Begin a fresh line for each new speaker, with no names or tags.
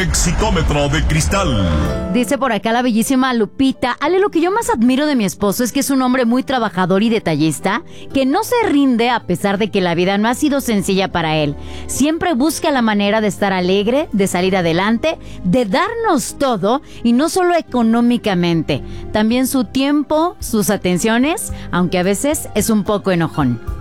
Éxitómetro de cristal.
Dice por acá la bellísima Lupita: Ale, lo que yo más admiro de mi esposo es que es un hombre muy trabajador y detallista, que no se rinde a pesar de que la vida no ha sido sencilla para él. Siempre busca la manera de estar alegre, de salir adelante, de darnos todo, y no solo económicamente, también su tiempo, sus atenciones, aunque a veces es un poco enojón.